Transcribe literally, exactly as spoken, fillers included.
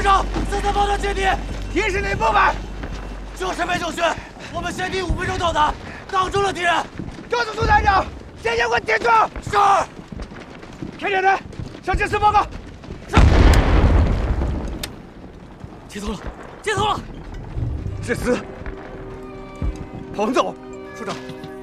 长，三三八的接敌， 敌是哪部分？ 就是北九区，我们先敌五分钟到达，挡住了敌人。 告诉苏团长，先给我点住。 是。 开点人，向指示报告。 是。接头了，接头了。 致死。彭总， 处长，